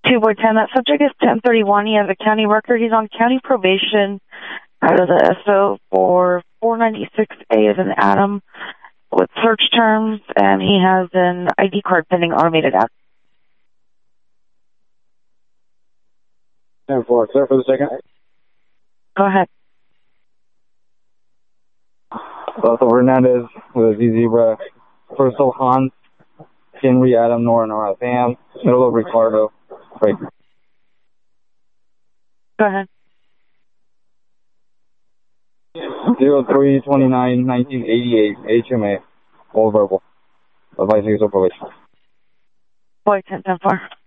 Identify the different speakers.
Speaker 1: 2 boy 10, that subject is 1031. He has a county record. He's on county probation out of the SO for 496A as an Adam with search terms, and he has an ID card pending automated app.
Speaker 2: 10-4, clear for the second.
Speaker 1: Go ahead.
Speaker 2: Otto Hernandez with Z Zebra, First Hans, Henry, Adam, Nora, Nora, Sam, middle of Ricardo. Right.
Speaker 1: Go ahead.
Speaker 2: 03/29/1988, HMA, all verbal. Advising is on probation.
Speaker 1: Boy 10-4.